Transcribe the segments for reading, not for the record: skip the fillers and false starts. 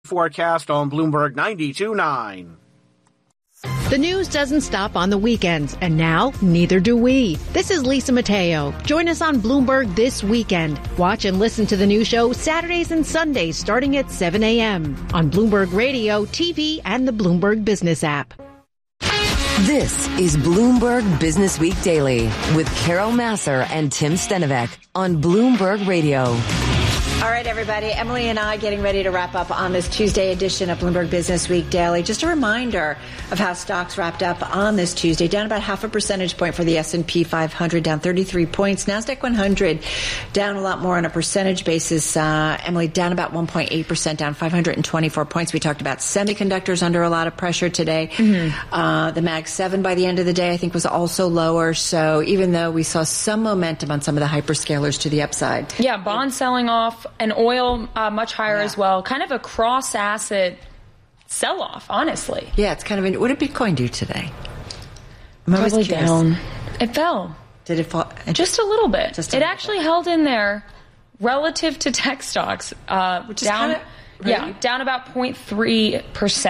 Forecast on Bloomberg 92.9. The news doesn't stop on the weekends, and now neither do we. This is Lisa Mateo. Join us on Bloomberg This Weekend. Watch and listen to the new show Saturdays and Sundays starting at 7 a.m. on Bloomberg Radio, TV, and the Bloomberg Business app. This is Bloomberg Business Week Daily with Carol Massar and Tim Stenovec on Bloomberg Radio. All right, everybody. Emily and I getting ready to wrap up on this Tuesday edition of Bloomberg Business Week Daily. Just a reminder of how stocks wrapped up on this Tuesday. Down about half a percentage point for the S&P 500, down 33 points. NASDAQ 100 down a lot more on a percentage basis. Emily, down about 1.8%, down 524 points. We talked about semiconductors under a lot of pressure today. The Mag 7 by the end of the day, I think, was also lower. So even though we saw some momentum on some of the hyperscalers to the upside. Yeah, bonds selling off. And oil much higher as well. Kind of a cross-asset sell-off, honestly. Yeah, it's kind of... What did Bitcoin do today? Probably down. It fell. Did it fall? Just a little bit. It actually held in there relative to tech stocks. Which is down, kind of... Really? Yeah, down about 0.3%.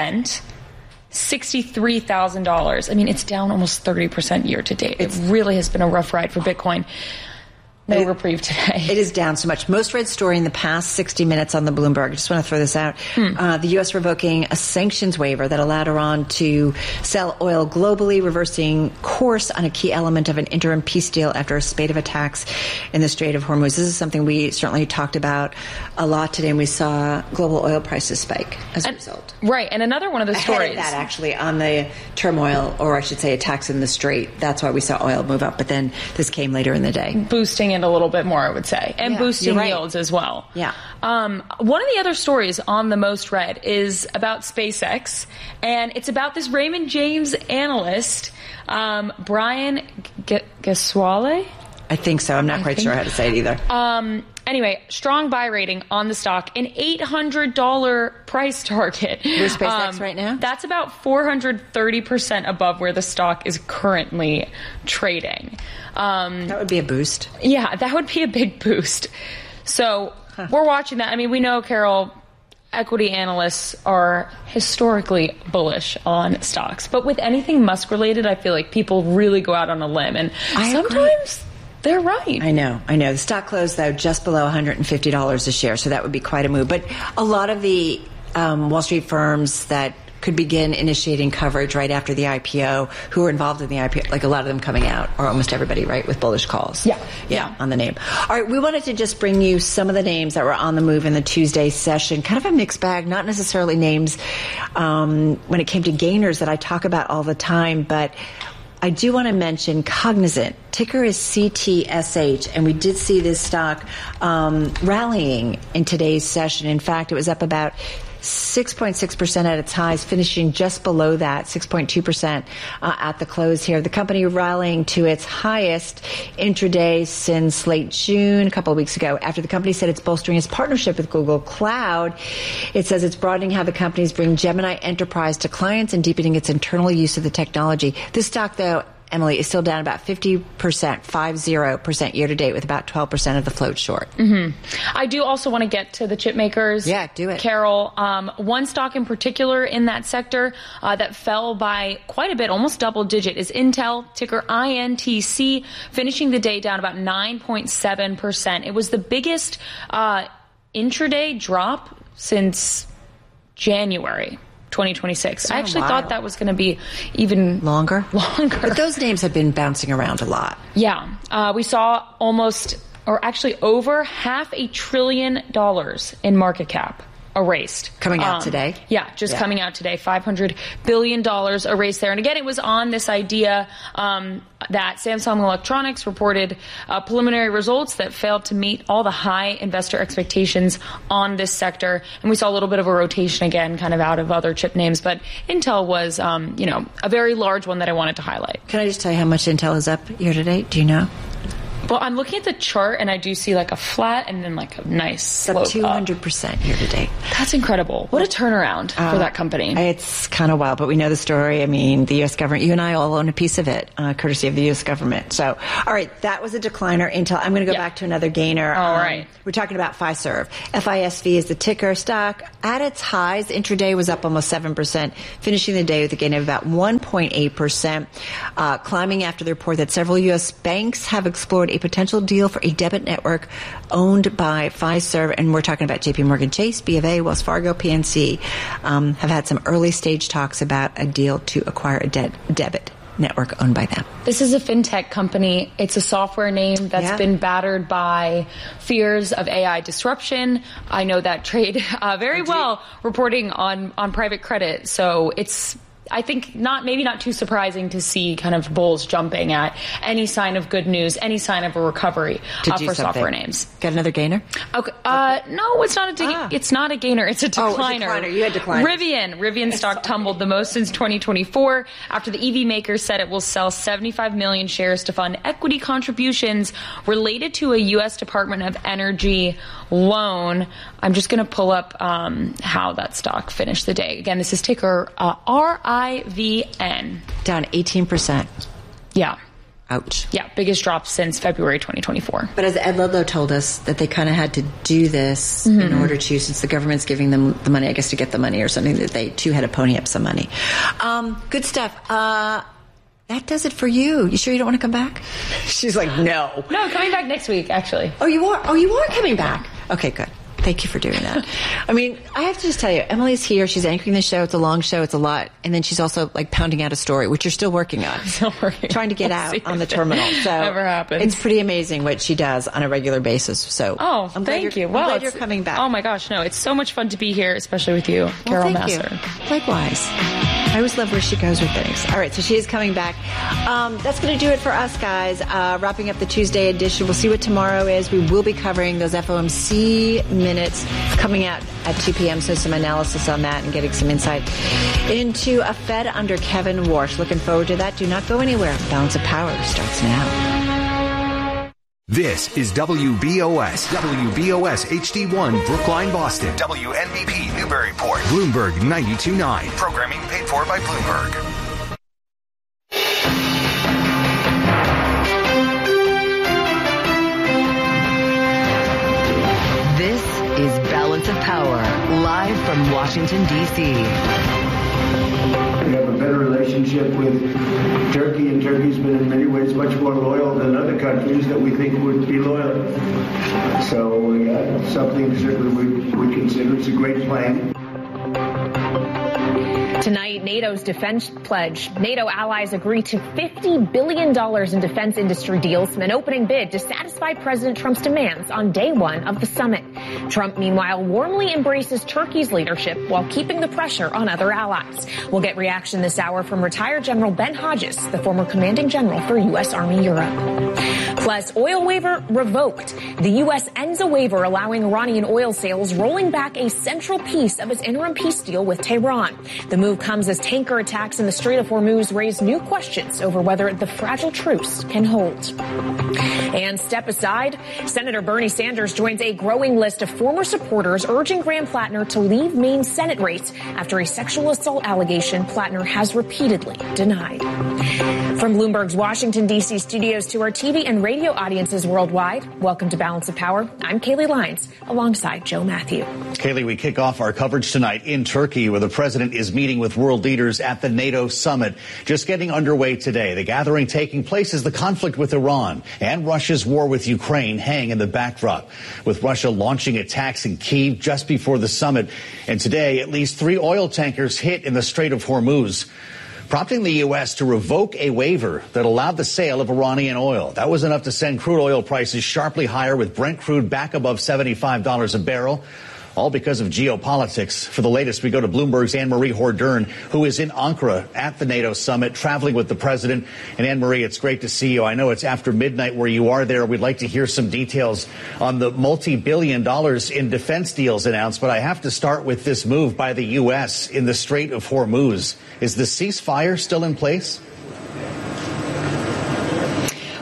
$63,000. I mean, it's down almost 30% year to date. It really has been a rough ride for Bitcoin. No reprieve today. It is down so much. Most read story in the past 60 minutes on the Bloomberg. I just want to throw this out. The U.S. revoking a sanctions waiver that allowed Iran to sell oil globally, reversing course on a key element of an interim peace deal after a spate of attacks in the Strait of Hormuz. This is something we certainly talked about a lot today, and we saw global oil prices spike as a result. Right, and another one of the stories. Ahead of that, actually, on the turmoil, or I should say attacks in the Strait. That's why we saw oil move up, but then this came later in the day. Boosting it a little bit more, I would say, and boosting yields as well. Yeah. One of the other stories on the most read is about SpaceX, and it's about this Raymond James analyst, Brian Gesuale. I think so. I'm not quite sure how to say it either. Anyway, strong buy rating on the stock, an $800 price target. Where's SpaceX right now? That's about 430% above where the stock is currently trading. That would be a boost. Yeah, that would be a big boost. So we're watching that. I mean, we know, Carol, equity analysts are historically bullish on stocks. But with anything Musk related, I feel like people really go out on a limb. And sometimes they're right. I know. The stock closed, though, just below $150 a share, so that would be quite a move. But a lot of the Wall Street firms that could begin initiating coverage right after the IPO, who were involved in the IPO, like a lot of them coming out, or almost everybody, right, with bullish calls. Yeah, on the name. All right, we wanted to just bring you some of the names that were on the move in the Tuesday session. Kind of a mixed bag, not necessarily names when it came to gainers that I talk about all the time, but I do want to mention Cognizant. Ticker is CTSH, and we did see this stock rallying in today's session. In fact, it was up about 6.6% at its highs, finishing just below that, 6.2% at the close here. The company rallying to its highest intraday since late June, a couple of weeks ago, after the company said it's bolstering its partnership with Google Cloud. It says it's broadening how the companies bring Gemini Enterprise to clients and deepening its internal use of the technology. This stock, though, Emily, is still down about 50% year to date, with about 12% of the float short. I do also want to get to the chip makers. Yeah, do it. Carol, one stock in particular in that sector that fell by quite a bit, almost double digit, is Intel, ticker INTC, finishing the day down about 9.7%. It was the biggest intraday drop since January 2026. I actually thought that was going to be even longer. But those names have been bouncing around a lot. Yeah. We saw almost, or actually over $500 billion in market cap erased. Coming out today? Yeah, coming out today. $500 billion erased there. And again, it was on this idea that Samsung Electronics reported preliminary results that failed to meet all the high investor expectations on this sector. And we saw a little bit of a rotation again, kind of out of other chip names. But Intel was, a very large one that I wanted to highlight. Can I just tell you how much Intel is up year to date? Do you know? Well, I'm looking at the chart, and I do see like a flat and then like a nice slope up 200% year to date. That's incredible. What a turnaround for that company. It's kind of wild, but we know the story. I mean, the U.S. government, you and I all own a piece of it, courtesy of the U.S. government. So, all right, that was a decliner. Intel. I'm going to go back to another gainer. All right. We're talking about Fiserv. FISV is the ticker. Stock at its highs intraday was up almost 7%, finishing the day with a gain of about 1.8%, climbing after the report that several U.S. banks have explored a potential deal for a debit network owned by Fiserv, and we're talking about JP Morgan Chase, B of A, Wells Fargo, PNC, have had some early stage talks about a deal to acquire a debit network owned by them. This is a fintech company. It's a software name that's been battered by fears of AI disruption. I know that trade very well, reporting on private credit. So it's, I think, maybe not too surprising to see kind of bulls jumping at any sign of good news, any sign of a recovery for software names. Got another gainer? Okay. No, it's not it's not a gainer. It's a decliner. Oh, a decliner. You had decliners. Rivian stock tumbled the most since 2024 after the EV maker said it will sell 75 million shares to fund equity contributions related to a U.S. Department of Energy loan. I'm just going to pull up how that stock finished the day. Again, this is ticker RIVN. Down 18%. Yeah. Ouch. Yeah, biggest drop since February 2024. But as Ed Ludlow told us, that they kind of had to do this in order to, since the government's giving them the money, I guess to get the money or something, that they too had to pony up some money. Good stuff. That does it for you. You sure you don't want to come back? She's like, no. No, coming back next week, actually. Oh, you are? Oh, you are coming back? Okay, good. Thank you for doing that. I mean, I have to just tell you, Emily's here. She's anchoring the show. It's a long show. It's a lot. And then she's also like pounding out a story, which you're still working on. Trying to get out on the terminal. So never happens. It's pretty amazing what she does on a regular basis. So thank you. I'm glad you're coming back. Oh my gosh, no, it's so much fun to be here, especially with you, Carol Massar. Likewise. I always love where she goes with things. All right, so she is coming back. That's going to do it for us, guys. Wrapping up the Tuesday edition. We'll see what tomorrow is. We will be covering those FOMC minutes coming out at 2 p.m., so some analysis on that and getting some insight into a Fed under Kevin Warsh. Looking forward to that. Do not go anywhere. Balance of Power starts now. This is WBOS HD1, Brookline, Boston. WNBP, Newburyport. Bloomberg 92.9. Programming paid for by Bloomberg. This is Balance of Power, live from Washington, D.C. We have a better relationship with Turkey, and Turkey's been in many ways much more loyal than other countries that we think would be loyal. So something certainly we consider it's a great plan. Tonight, NATO's defense pledge. NATO allies agree to $50 billion in defense industry deals, an opening bid to satisfy President Trump's demands on day one of the summit. Trump, meanwhile, warmly embraces Turkey's leadership while keeping the pressure on other allies. We'll get reaction this hour from retired General Ben Hodges, the former commanding general for U.S. Army Europe. Plus, oil waiver revoked. The U.S. ends a waiver allowing Iranian oil sales, rolling back a central piece of its interim peace deal with Tehran. The move comes as tanker attacks in the Strait of Hormuz raise new questions over whether the fragile truce can hold. And step aside, Senator Bernie Sanders joins a growing list of former supporters urging Graham Plattner to leave Maine's Senate race after a sexual assault allegation Plattner has repeatedly denied. From Bloomberg's Washington, D.C. studios to our TV and radio audiences worldwide, welcome to Balance of Power. I'm Kaylee Lyons, alongside Joe Matthew. Kaylee, we kick off our coverage tonight in Turkey, where the president is meeting with world leaders at the NATO summit. Just getting underway today. The gathering taking place as the conflict with Iran and Russia's war with Ukraine hang in the backdrop, with Russia launching attacks in Kyiv just before the summit. And today, at least 3 oil tankers hit in the Strait of Hormuz, prompting the U.S. to revoke a waiver that allowed the sale of Iranian oil. That was enough to send crude oil prices sharply higher, with Brent crude back above $75 a barrel. All because of geopolitics. For the latest, we go to Bloomberg's Anne-Marie Hordern, who is in Ankara at the NATO summit, traveling with the president. And Anne-Marie, it's great to see you. I know it's after midnight where you are there. We'd like to hear some details on the multi-billion dollars in defense deals announced. But I have to start with this move by the U.S. in the Strait of Hormuz. Is the ceasefire still in place?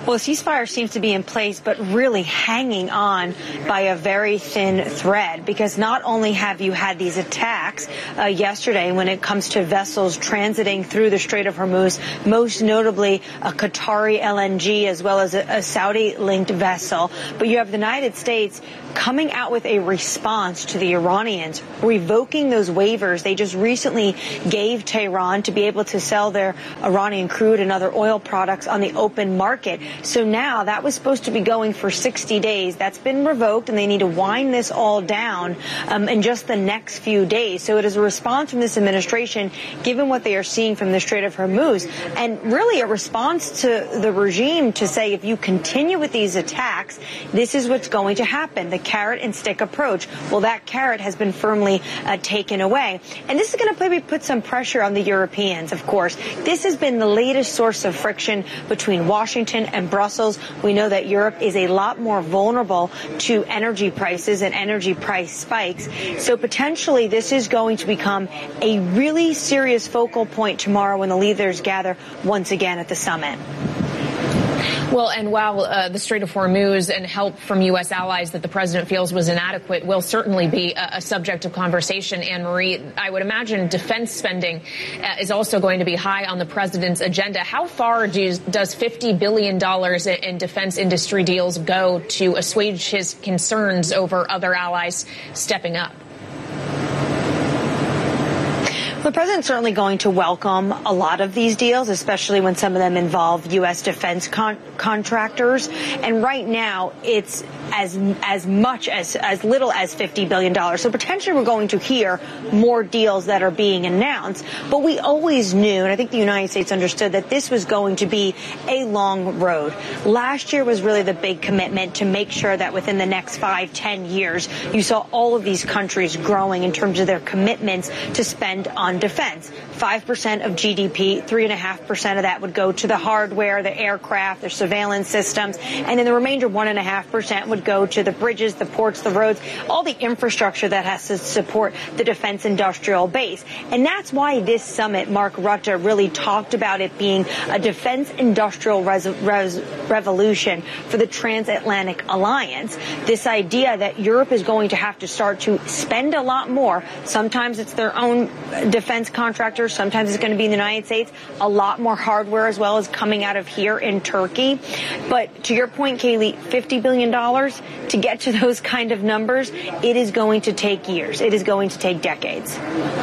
Well, a ceasefire seems to be in place, but really hanging on by a very thin thread, because not only have you had these attacks yesterday when it comes to vessels transiting through the Strait of Hormuz, most notably a Qatari LNG as well as a Saudi-linked vessel, but you have the United States coming out with a response to the Iranians, revoking those waivers they just recently gave Tehran to be able to sell their Iranian crude and other oil products on the open market. So now that was supposed to be going for 60 days. That's been revoked, and they need to wind this all down in just the next few days. So it is a response from this administration, given what they are seeing from the Strait of Hormuz, and really a response to the regime to say, if you continue with these attacks, this is what's going to happen. The carrot and stick approach. Well, that carrot has been firmly taken away. And this is going to maybe put some pressure on the Europeans, of course. This has been the latest source of friction between Washington and Brussels. We know that Europe is a lot more vulnerable to energy prices and energy price spikes. So potentially this is going to become a really serious focal point tomorrow when the leaders gather once again at the summit. Well, and while the Strait of Hormuz and help from U.S. allies that the president feels was inadequate will certainly be a subject of conversation, Anne-Marie, I would imagine defense spending is also going to be high on the president's agenda. How far does $50 billion in defense industry deals go to assuage his concerns over other allies stepping up? The president's certainly going to welcome a lot of these deals, especially when some of them involve U.S. defense contractors. And right now, it's as little as $50 billion. So potentially we're going to hear more deals that are being announced. But we always knew, and I think the United States understood, that this was going to be a long road. Last year was really the big commitment to make sure that within the next 5-10 years, you saw all of these countries growing in terms of their commitments to spend on defense. 5% of GDP, 3.5% of that would go to the hardware, the aircraft, the surveillance systems, and then the remainder 1.5% would go to the bridges, the ports, the roads, all the infrastructure that has to support the defense industrial base. And that's why this summit, Mark Rutte really talked about it being a defense industrial revolution for the transatlantic alliance. This idea that Europe is going to have to start to spend a lot more. Sometimes it's their own defense contractors. Sometimes it's going to be in the United States. A lot more hardware as well as coming out of here in Turkey. But to your point, Kayleigh, $50 billion to get to those kind of numbers, it is going to take years. It is going to take decades.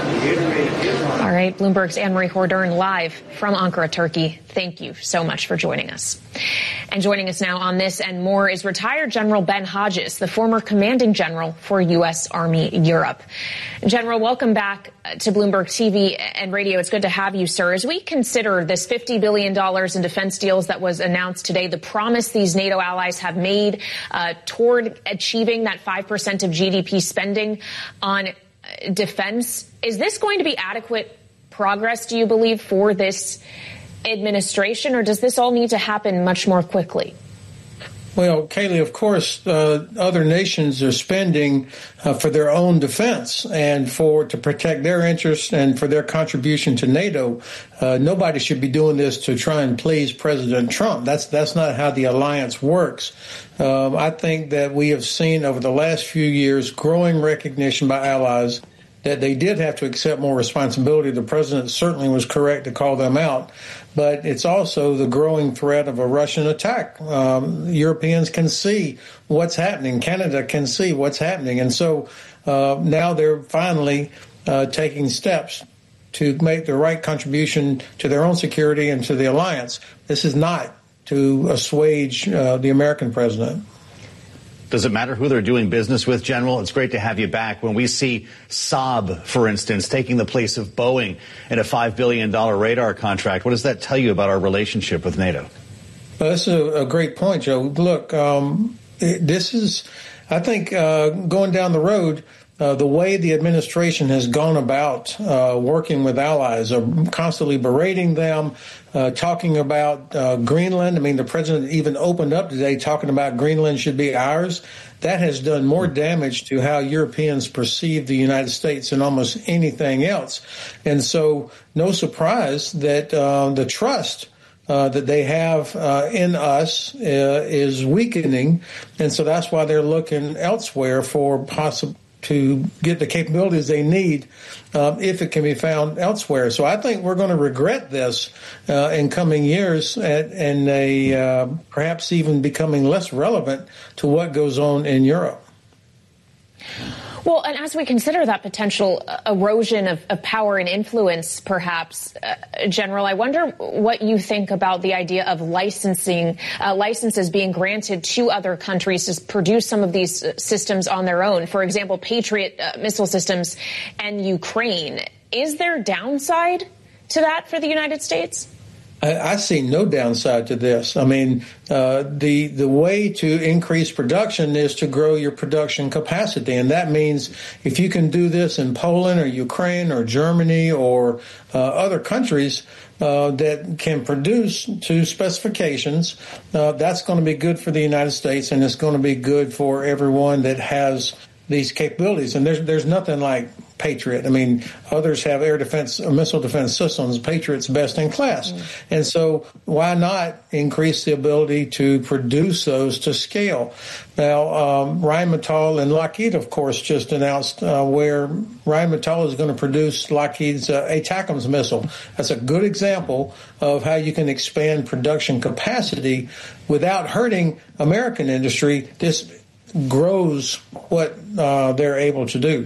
All right. Bloomberg's Anne-Marie Hordern live from Ankara, Turkey. Thank you so much for joining us. And joining us now on this and more is retired General Ben Hodges, the former commanding general for U.S. Army Europe. General, welcome back to Bloomberg TV and radio. It's good to have you, sir. As we consider this $50 billion in defense deals that was announced today, the promise these NATO allies have made toward achieving that 5% of GDP spending on defense, is this going to be adequate progress, do you believe, for this administration, or does this all need to happen much more quickly? Well, Kayleigh, of course, other nations are spending for their own defense and to protect their interests and for their contribution to NATO. Nobody should be doing this to try and please President Trump. That's not how the alliance works. I think that we have seen over the last few years growing recognition by allies that they did have to accept more responsibility. The president certainly was correct to call them out. But it's also the growing threat of a Russian attack. Europeans can see what's happening. Canada can see what's happening. And so now they're finally taking steps to make the right contribution to their own security and to the alliance. This is not to assuage the American president. Does it matter who they're doing business with, General? It's great to have you back. When we see Saab, for instance, taking the place of Boeing in a $5 billion radar contract, what does that tell you about our relationship with NATO? Well, that's a great point, Joe. Look, this is, I think, going down the road, the way the administration has gone about working with allies, constantly berating them, talking about Greenland. I mean, the president even opened up today talking about Greenland should be ours. That has done more damage to how Europeans perceive the United States than almost anything else. And so no surprise that the trust that they have in us is weakening, and so that's why they're looking elsewhere for to get the capabilities they need if it can be found elsewhere. So I think we're going to regret this in coming years, and perhaps even becoming less relevant to what goes on in Europe. Well, and as we consider that potential erosion of power and influence, perhaps, General, I wonder what you think about the idea of licenses being granted to other countries to produce some of these systems on their own. For example, Patriot missile systems and Ukraine. Is there downside to that for the United States? I see no downside to this. I mean, the way to increase production is to grow your production capacity. And that means if you can do this in Poland or Ukraine or Germany or other countries that can produce to specifications, that's going to be good for the United States, and it's going to be good for everyone that has these capabilities. And there's nothing like Patriot. I mean, others have air defense, missile defense systems. Patriot's best in class. And so why not increase the ability to produce those to scale? Now, Rheinmetall and Lockheed, of course, just announced where Rheinmetall is going to produce Lockheed's ATACMS missile. That's a good example of how you can expand production capacity without hurting American industry. This grows what they're able to do.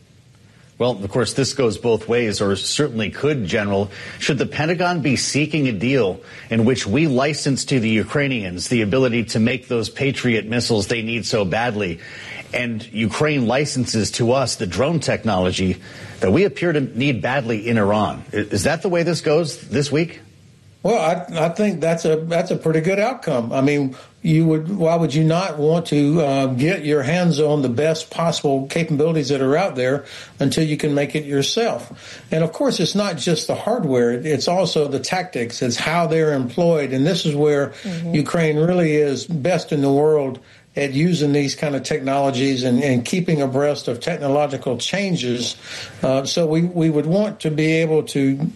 Well, of course, this goes both ways, or certainly could, General. Should the Pentagon be seeking a deal in which we license to the Ukrainians the ability to make those Patriot missiles they need so badly, and Ukraine licenses to us the drone technology that we appear to need badly in Iran? Is that the way this goes this week? Well, I think that's a pretty good outcome. I mean, why would you not want to get your hands on the best possible capabilities that are out there until you can make it yourself? And of course, it's not just the hardware; it's also the tactics. It's how they're employed, and this is where Ukraine really is best in the world at using these kind of technologies and keeping abreast of technological changes. So we would want to be able to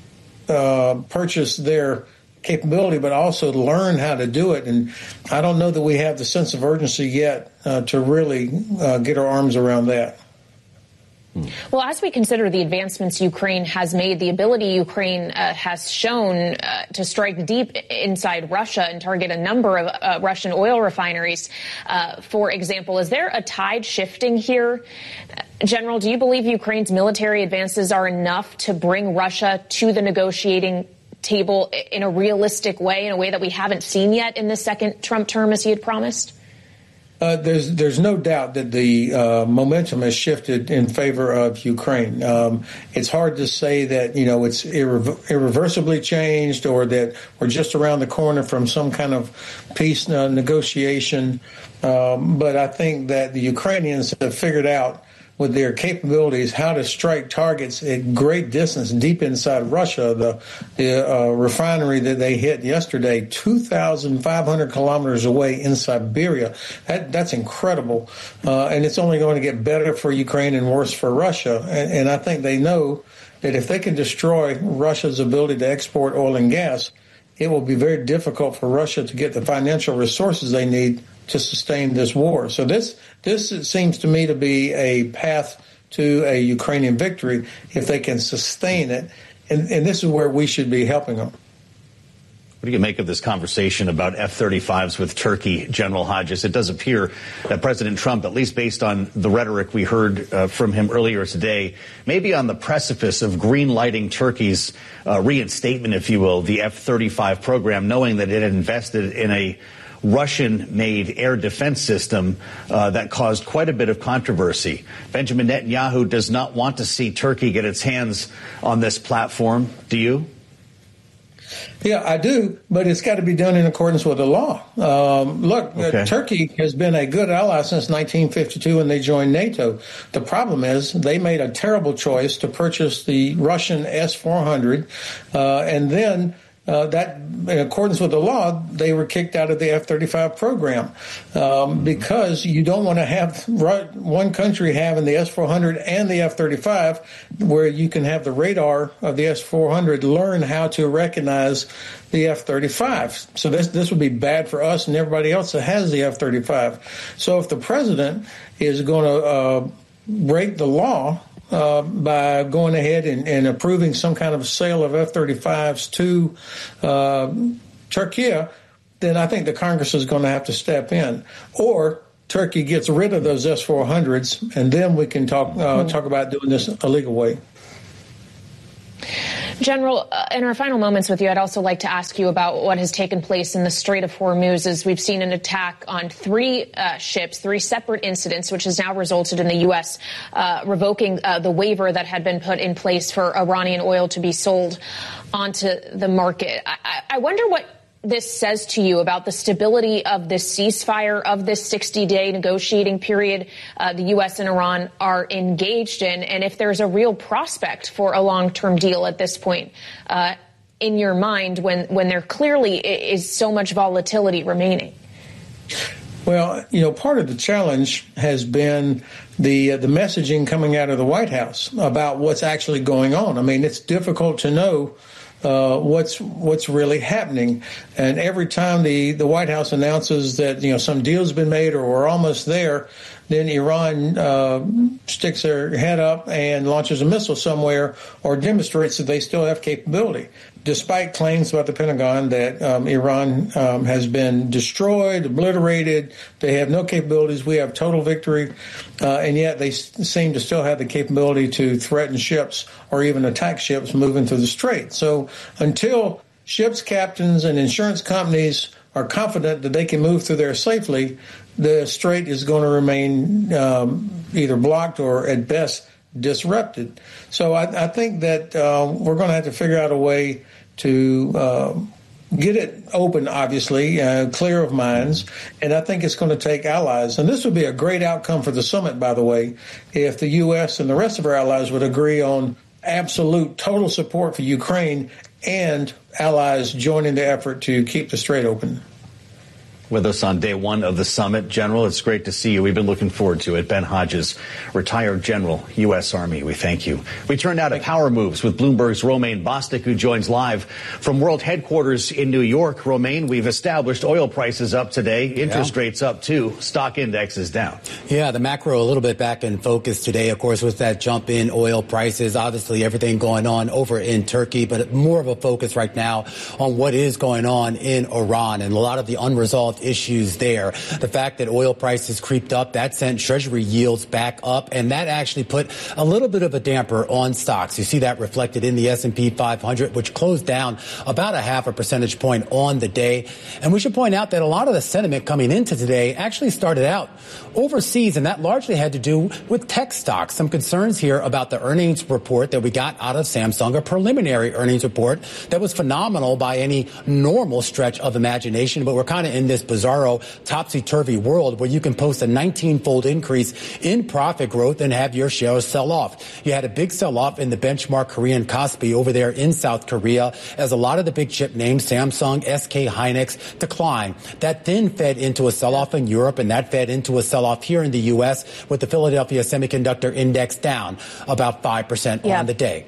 purchase their capability, but also to learn how to do it. And I don't know that we have the sense of urgency yet to really get our arms around that. Well, as we consider the advancements Ukraine has made, the ability Ukraine has shown to strike deep inside Russia and target a number of Russian oil refineries, for example, is there a tide shifting here? General, do you believe Ukraine's military advances are enough to bring Russia to the negotiating table in a realistic way, in a way that we haven't seen yet in the second Trump term as he had promised? There's no doubt that the momentum has shifted in favor of Ukraine. It's hard to say that, it's irreversibly changed or that we're just around the corner from some kind of peace negotiation. But I think that the Ukrainians have figured out with their capabilities how to strike targets at great distance deep inside Russia. The refinery that they hit yesterday, 2,500 kilometers away in Siberia, that's incredible. And it's only going to get better for Ukraine and worse for Russia. And I think they know that if they can destroy Russia's ability to export oil and gas, it will be very difficult for Russia to get the financial resources they need to sustain this war. So this seems to me to be a path to a Ukrainian victory if they can sustain it. And this is where we should be helping them. What do you make of this conversation about F-35s with Turkey, General Hodges? It does appear that President Trump, at least based on the rhetoric we heard from him earlier today, may be on the precipice of green-lighting Turkey's reinstatement, if you will, the F-35 program, knowing that it had invested in a Russian-made air defense system that caused quite a bit of controversy. Benjamin Netanyahu does not want to see Turkey get its hands on this platform. Do you? Yeah, I do, but it's got to be done in accordance with the law. Turkey has been a good ally since 1952 when they joined NATO. The problem is they made a terrible choice to purchase the Russian S-400 and then that, in accordance with the law, they were kicked out of the F-35 program because you don't want to have one country having the S-400 and the F-35, where you can have the radar of the S-400 learn how to recognize the F-35. So this would be bad for us and everybody else that has the F-35. So if the president is going to break the law by going ahead and approving some kind of sale of F-35s to Turkey, then I think the Congress is going to have to step in. Or Turkey gets rid of those S-400s, and then we can talk about doing this a legal way. General, in our final moments with you, I'd also like to ask you about what has taken place in the Strait of Hormuz, as we've seen an attack on three ships, three separate incidents, which has now resulted in the U.S. Revoking the waiver that had been put in place for Iranian oil to be sold onto the market. I wonder what this says to you about the stability of this ceasefire, of this 60-day negotiating period the U.S. and Iran are engaged in, and if there's a real prospect for a long-term deal at this point in your mind when there clearly is so much volatility remaining. Well, part of the challenge has been the messaging coming out of the White House about what's actually going on. I mean, it's difficult to know what's really happening. And every time the White House announces that, some deal's been made or we're almost there, then Iran sticks their head up and launches a missile somewhere or demonstrates that they still have capability, despite claims about the Pentagon that Iran has been destroyed, obliterated, they have no capabilities, we have total victory, and yet they seem to still have the capability to threaten ships or even attack ships moving through the strait. So until ships captains and insurance companies are confident that they can move through there safely, the strait is going to remain either blocked or at best disrupted. So I think that we're going to have to figure out a way to get it open, obviously, clear of mines, and I think it's going to take allies. And this would be a great outcome for the summit, by the way, if the U.S. and the rest of our allies would agree on absolute total support for Ukraine and allies joining the effort to keep the strait open. With us on day one of the summit, General, it's great to see you. We've been looking forward to it. Ben Hodges, retired General, U.S. Army. We thank you. We turn now to power moves with Bloomberg's Romaine Bostick, who joins live from World Headquarters in New York. Romaine, we've established oil prices up today, interest rates up too, stock index is down. Yeah, the macro a little bit back in focus today, of course, with that jump in oil prices. Obviously, everything going on over in Turkey, but more of a focus right now on what is going on in Iran and a lot of the unresolved issues there. The fact that oil prices creeped up, that sent Treasury yields back up, and that actually put a little bit of a damper on stocks. You see that reflected in the S&P 500, which closed down about a 0.5 percentage point on the day. And we should point out that a lot of the sentiment coming into today actually started out overseas, and that largely had to do with tech stocks. Some concerns here about the earnings report that we got out of Samsung, a preliminary earnings report that was phenomenal by any normal stretch of imagination, but we're kind of in this bizarro topsy-turvy world where you can post a 19-fold increase in profit growth and have your shares sell off. You had a big sell-off in the benchmark Korean Kospi over there in South Korea as a lot of the big chip names, Samsung, SK Hynix, declined. That then fed into a sell-off in Europe, and that fed into a sell-off here in the U.S. with the Philadelphia Semiconductor Index down about 5% on the day.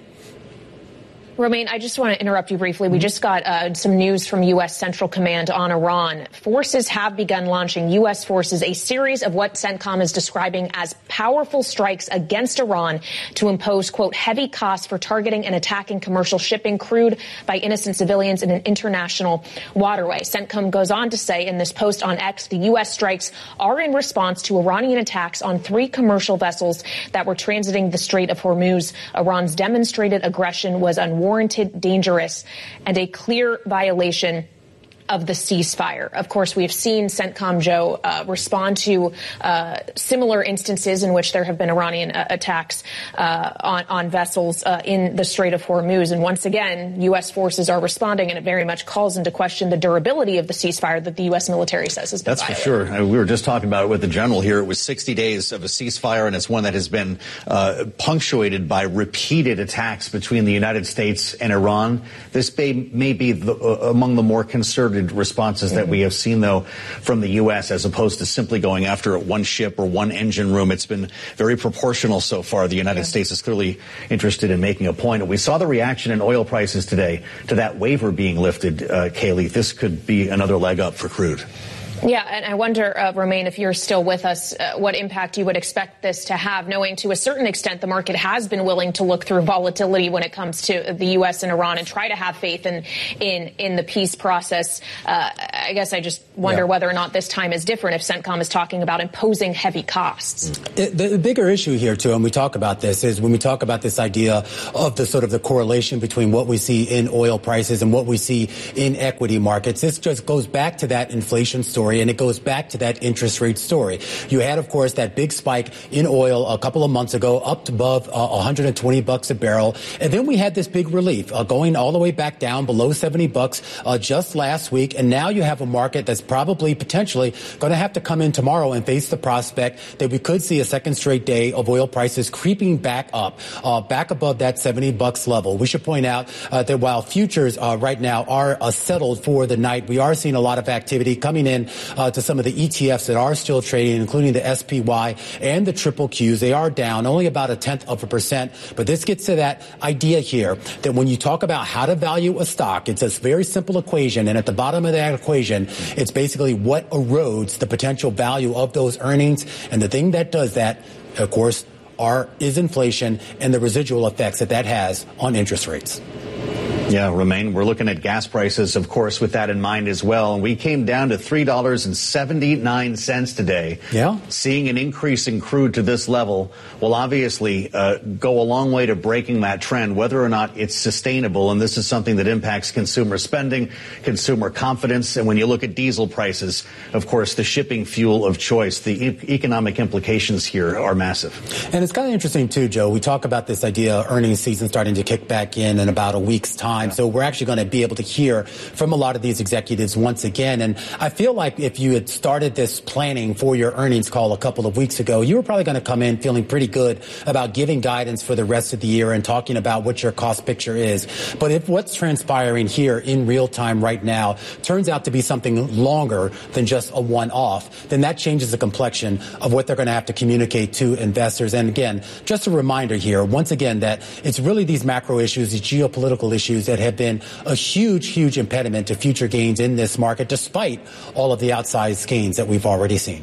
Romaine, I just want to interrupt you briefly. We just got some news from U.S. Central Command on Iran. Forces have begun launching, U.S. forces, a series of what CENTCOM is describing as powerful strikes against Iran to impose, quote, heavy costs for targeting and attacking commercial shipping crude by innocent civilians in an international waterway. CENTCOM goes on to say in this post on X, the U.S. strikes are in response to Iranian attacks on 3 commercial vessels that were transiting the Strait of Hormuz. Iran's demonstrated aggression was unwarranted, dangerous, and a clear violation of the ceasefire. Of course, we have seen CENTCOM Joe respond to similar instances in which there have been Iranian attacks on vessels in the Strait of Hormuz. And once again, U.S. forces are responding, and it very much calls into question the durability of the ceasefire that the U.S. military says has been violated. That's for sure. We were just talking about it with the general here. It was 60 days of a ceasefire, and it's one that has been punctuated by repeated attacks between the United States and Iran. This may be among the more concerted responses that we have seen, though, from the U.S., as opposed to simply going after one ship or one engine room. It's been very proportional so far. The United States is clearly interested in making a point. And we saw the reaction in oil prices today to that waiver being lifted, Kaylee. This could be another leg up for crude. Yeah, and I wonder, Romain, if you're still with us, what impact you would expect this to have, knowing to a certain extent the market has been willing to look through volatility when it comes to the U.S. and Iran and try to have faith in the peace process. I guess I just wonder whether or not this time is different if CENTCOM is talking about imposing heavy costs. The bigger issue here, too, and we talk about this, is when we talk about this idea of the sort of the correlation between what we see in oil prices and what we see in equity markets. This just goes back to that inflation story. And it goes back to that interest rate story. You had, of course, that big spike in oil a couple of months ago, up to above $120 a barrel. And then we had this big relief going all the way back down below $70 just last week. And now you have a market that's probably potentially going to have to come in tomorrow and face the prospect that we could see a second straight day of oil prices creeping back up, back above that $70 level. We should point out that while futures right now are settled for the night, we are seeing a lot of activity coming in to some of the ETFs that are still trading, including the SPY and the triple Qs. They are down only about 0.1%. But this gets to that idea here that when you talk about how to value a stock, it's a very simple equation. And at the bottom of that equation, it's basically what erodes the potential value of those earnings. And the thing that does that, of course, is inflation and the residual effects that has on interest rates. Yeah, Romain, we're looking at gas prices, of course, with that in mind as well. And we came down to $3.79 today. Yeah. Seeing an increase in crude to this level will obviously go a long way to breaking that trend, whether or not it's sustainable. And this is something that impacts consumer spending, consumer confidence. And when you look at diesel prices, of course, the shipping fuel of choice, the economic implications here are massive. And it's kind of interesting, too, Joe. We talk about this idea of earnings season starting to kick back in about a week's time. So we're actually going to be able to hear from a lot of these executives once again. And I feel like if you had started this planning for your earnings call a couple of weeks ago, you were probably going to come in feeling pretty good about giving guidance for the rest of the year and talking about what your cost picture is. But if what's transpiring here in real time right now turns out to be something longer than just a one-off, then that changes the complexion of what they're going to have to communicate to investors. And again, just a reminder here, once again, that it's really these macro issues, these geopolitical issues that have been a huge, huge impediment to future gains in this market, despite all of the outsized gains that we've already seen.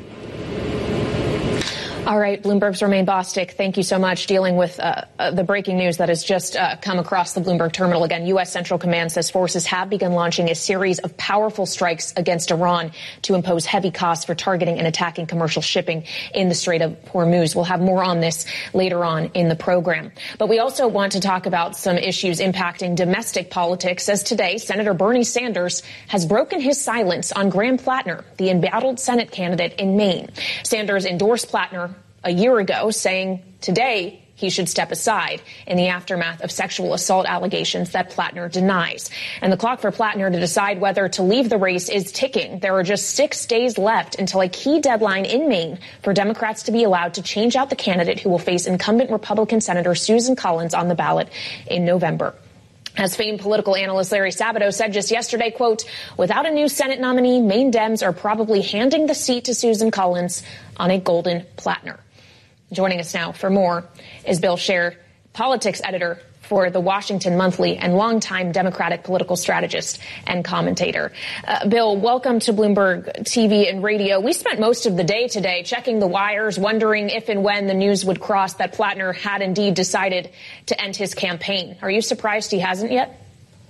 All right, Bloomberg's Romain Bostick, thank you so much. Dealing with the breaking news that has just come across the Bloomberg terminal. Again, U.S. Central Command says forces have begun launching a series of powerful strikes against Iran to impose heavy costs for targeting and attacking commercial shipping in the Strait of Hormuz. We'll have more on this later on in the program. But we also want to talk about some issues impacting domestic politics, as today Senator Bernie Sanders has broken his silence on Graham Plattner, the embattled Senate candidate in Maine. Sanders endorsed Plattner a year ago, saying today he should step aside in the aftermath of sexual assault allegations that Plattner denies. And the clock for Plattner to decide whether to leave the race is ticking. There are just 6 days left until a key deadline in Maine for Democrats to be allowed to change out the candidate who will face incumbent Republican Senator Susan Collins on the ballot in November. As famed political analyst Larry Sabato said just yesterday, quote, without a new Senate nominee, Maine Dems are probably handing the seat to Susan Collins on a golden platter. Joining us now for more is Bill Scher, politics editor for the Washington Monthly and longtime Democratic political strategist and commentator. Bill, welcome to Bloomberg TV and radio. We spent most of the day today checking the wires, wondering if and when the news would cross that Plattner had indeed decided to end his campaign. Are you surprised he hasn't yet?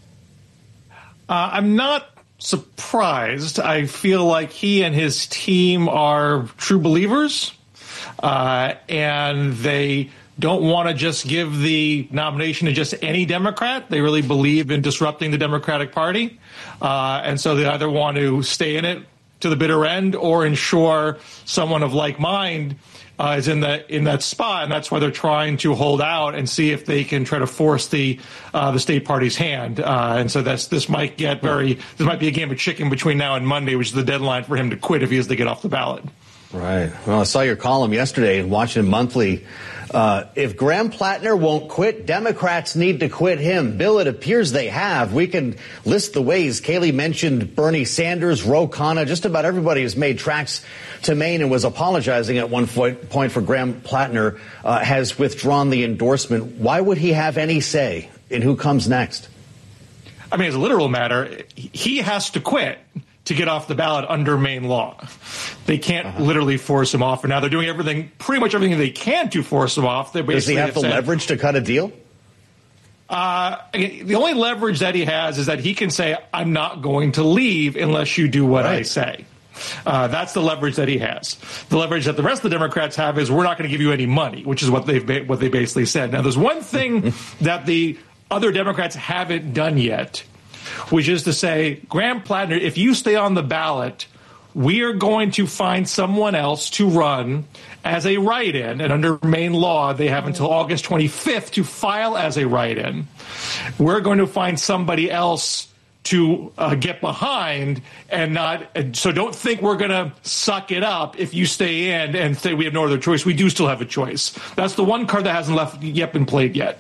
I'm not surprised. I feel like he and his team are true believers, and they don't want to just give the nomination to just any Democrat. They really believe in disrupting the Democratic Party. And so they either want to stay in it to the bitter end or ensure someone of like mind is in that spot. And that's why they're trying to hold out and see if they can try to force the state party's hand. And so this might be a game of chicken between now and Monday, which is the deadline for him to quit if he is to get off the ballot. Right. Well, I saw your column yesterday in Washington Monthly. If Graham Plattner won't quit, Democrats need to quit him. Bill, it appears they have. We can list the ways. Kayleigh mentioned Bernie Sanders, Ro Khanna. Just about everybody has made tracks to Maine and was apologizing at one point for Graham Plattner, has withdrawn the endorsement. Why would he have any say in who comes next? I mean, as a literal matter, he has to quit to get off the ballot under Maine law. They can't literally force him off. And now they're doing pretty much everything they can to force him off. Does he have the leverage to cut a deal? The only leverage that he has is that he can say, I'm not going to leave unless you do what I say. That's the leverage that he has. The leverage that the rest of the Democrats have is we're not going to give you any money, which is what they basically said. Now, there's one thing that the other Democrats haven't done yet, which is to say, Graham Plattner, if you stay on the ballot, we are going to find someone else to run as a write-in. And under Maine law, they have until August 25th to file as a write-in. We're going to find somebody else to get behind so don't think we're going to suck it up if you stay in and say we have no other choice. We do still have a choice. That's the one card that hasn't yet been played yet.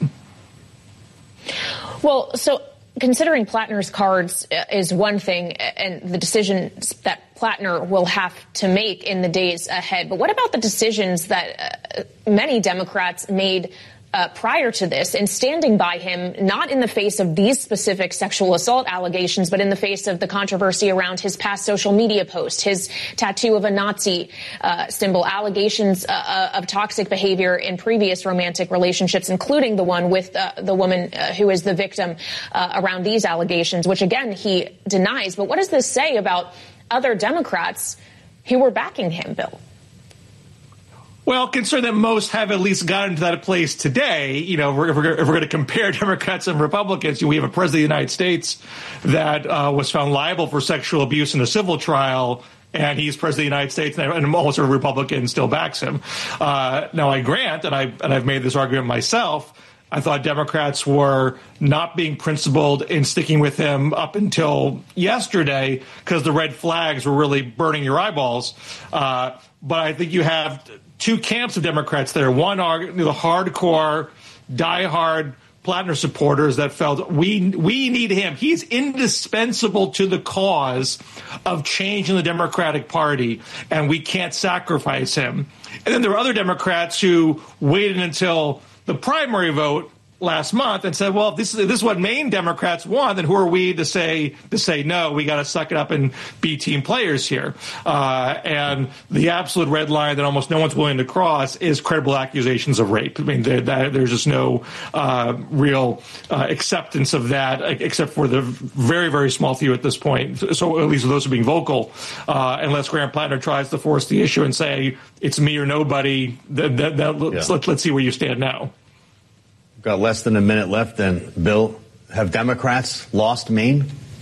Well, so considering Plattner's cards is one thing and the decisions that Plattner will have to make in the days ahead. But what about the decisions that many Democrats made prior to this in standing by him, not in the face of these specific sexual assault allegations, but in the face of the controversy around his past social media post, his tattoo of a Nazi symbol, allegations of toxic behavior in previous romantic relationships, including the one with the woman who is the victim around these allegations, which, again, he denies. But what does this say about other Democrats who were backing him, Bill? Well, concerned that most have at least gotten to that place today. You know, if we're going to compare Democrats and Republicans, we have a president of the United States that was found liable for sexual abuse in a civil trial, and he's president of the United States, and almost every Republican still backs him. Now, I grant, and I've made this argument myself, I thought Democrats were not being principled in sticking with him up until yesterday because the red flags were really burning your eyeballs. But I think you have two camps of Democrats there. One are the hardcore, diehard Plattner supporters that felt we need him. He's indispensable to the cause of change in the Democratic Party, and we can't sacrifice him. And then there are other Democrats who waited until the primary vote last month and said, well, if this is what Maine Democrats want, then who are we to say no? We got to suck it up and be team players here. And the absolute red line that almost no one's willing to cross is credible accusations of rape. I mean, there's just no real acceptance of that, except for the very, very small few at this point. So at least those are being vocal, unless Graham Plattner tries to force the issue and say it's me or nobody. Let's see where you stand now. Got less than a minute left then. Bill, have Democrats lost Maine?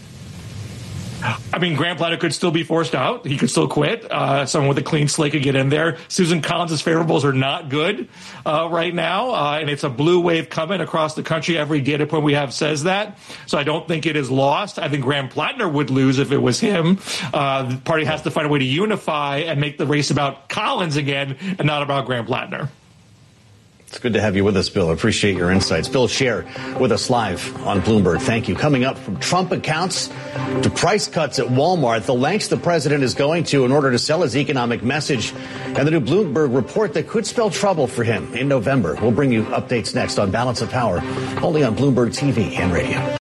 I mean, Graham Plattner could still be forced out. He could still quit. Someone with a clean slate could get in there. Susan Collins' favorables are not good right now, and it's a blue wave coming across the country. Every data point we have says that. So I don't think it is lost. I think Graham Plattner would lose if it was him. The party has to find a way to unify and make the race about Collins again and not about Graham Plattner. It's good to have you with us, Bill. Appreciate your insights. Bill Scher with us live on Bloomberg. Thank you. Coming up, from Trump accounts to price cuts at Walmart, the lengths the president is going to in order to sell his economic message, and the new Bloomberg report that could spell trouble for him in November. We'll bring you updates next on Balance of Power, only on Bloomberg TV and radio.